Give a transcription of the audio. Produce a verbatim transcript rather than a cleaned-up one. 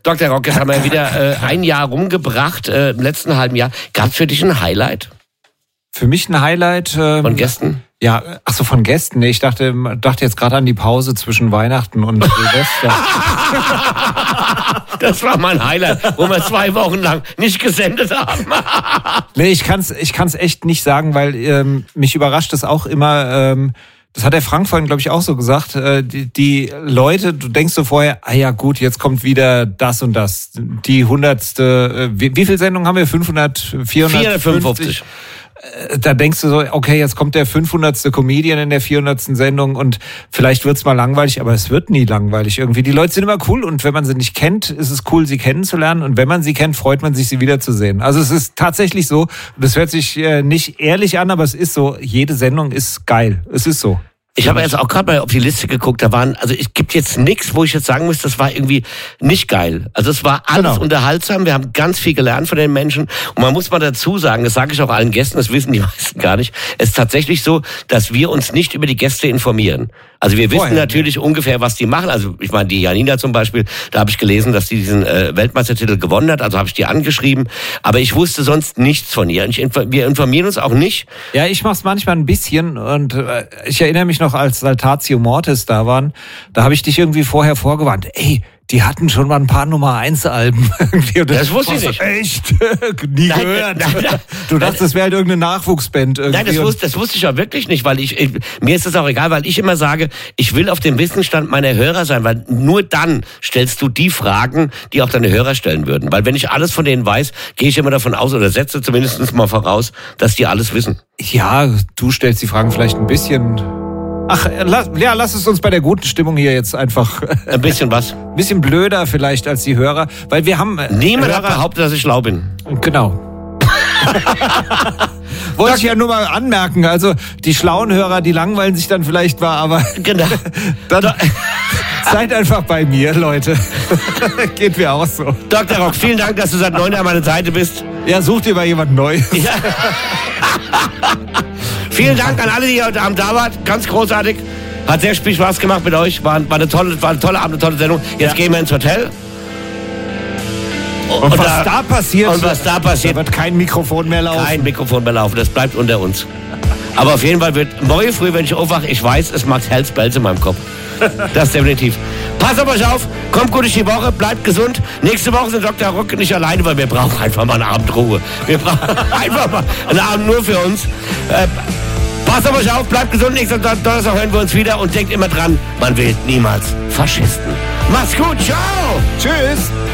Doktor Rock, jetzt haben wir wieder äh, ein Jahr rumgebracht, äh, im letzten halben Jahr. Gab es für dich ein Highlight? Für mich ein Highlight. Ähm, Von Gästen? Ja, ach so, von Gästen. Nee, ich dachte, dachte jetzt gerade an die Pause zwischen Weihnachten und Silvester. Das war mein Highlight, wo wir zwei Wochen lang nicht gesendet haben. Nee, ich kann's, ich kann's echt nicht sagen, weil ähm, mich überrascht es auch immer. Ähm, das hat der Frank vorhin, glaube ich, auch so gesagt. Äh, die, die Leute, du denkst so vorher, ah ja gut, jetzt kommt wieder das und das. Die hundertste, äh, wie, wie viel Sendungen haben wir? fünfhundert, vierhundert? vierhundertfünfundfünfzig. Da denkst du so, okay, jetzt kommt der fünfhundertste Comedian in der vierhundertsten Sendung und vielleicht wird's mal langweilig, aber es wird nie langweilig irgendwie. Die Leute sind immer cool und wenn man sie nicht kennt, ist es cool, sie kennenzulernen und wenn man sie kennt, freut man sich, sie wiederzusehen. Also es ist tatsächlich so, das hört sich nicht ehrlich an, aber es ist so, jede Sendung ist geil. Es ist so. Ich habe jetzt auch gerade mal auf die Liste geguckt, da waren, also es gibt jetzt nichts, wo ich jetzt sagen muss, das war irgendwie nicht geil. Also es war alles Genau. unterhaltsam, wir haben ganz viel gelernt von den Menschen und man muss mal dazu sagen, das sage ich auch allen Gästen, das wissen die meisten gar nicht, es ist tatsächlich so, dass wir uns nicht über die Gäste informieren. Also wir wissen Vorher, natürlich ja. ungefähr, was die machen. Also ich meine, die Janina zum Beispiel, da habe ich gelesen, dass die diesen äh, Weltmeistertitel gewonnen hat, also habe ich die angeschrieben, aber ich wusste sonst nichts von ihr. Ich, wir informieren uns auch nicht. Ja, ich mach's manchmal ein bisschen und äh, ich erinnere mich noch, als Saltatio Mortis da waren, da habe ich dich irgendwie vorher vorgewarnt. Ey, die hatten schon mal ein paar Nummer eins Alben irgendwie. Und das wusste ich nicht. Echt? Nie Nein, gehört. Nein, nein, du dachtest, das wäre halt irgendeine Nachwuchsband irgendwie. Nein, das wusste, das wusste ich ja wirklich nicht, weil ich, ich, mir ist das auch egal, weil ich immer sage, ich will auf dem Wissensstand meiner Hörer sein, weil nur dann stellst du die Fragen, die auch deine Hörer stellen würden. Weil wenn ich alles von denen weiß, gehe ich immer davon aus oder setze zumindest mal voraus, dass die alles wissen. Ja, du stellst die Fragen vielleicht ein bisschen... Ach, lass, ja, lass es uns bei der guten Stimmung hier jetzt einfach... Ein bisschen was? Ein bisschen blöder vielleicht als die Hörer, weil wir haben... Niemand Hörer, hat behauptet, dass ich schlau bin. Genau. Wollte ich ja nur mal anmerken, also die schlauen Hörer, die langweilen sich dann vielleicht mal, aber Genau. dann seid einfach bei mir, Leute. Geht mir auch so. Doktor Rock, vielen Dank, dass du seit neun Jahren an meiner Seite bist. Ja, such dir mal jemand Neues. Ja. Vielen Dank an alle, die heute Abend da waren. Ganz großartig. Hat sehr viel Spaß gemacht mit euch. War, war, eine, tolle, war eine tolle Abend, eine tolle Sendung. Jetzt ja. gehen wir ins Hotel. Und, und was da, da passiert, und was da passiert, da wird kein Mikrofon mehr laufen. Kein Mikrofon mehr laufen, das bleibt unter uns. Aber auf jeden Fall wird morgen früh, wenn ich aufwache, ich weiß, es macht Hells Bells in meinem Kopf. Das definitiv. Passt auf euch auf, kommt gut durch die Woche, bleibt gesund. Nächste Woche sind Doktor Rock nicht alleine, weil wir brauchen einfach mal eine Abendruhe. Wir brauchen einfach mal einen Abend nur für uns. Äh, passt auf euch auf, bleibt gesund. Nächsten Donnerstag hören wir uns wieder und denkt immer dran, man wählt niemals Faschisten. Macht's gut, ciao! Tschüss!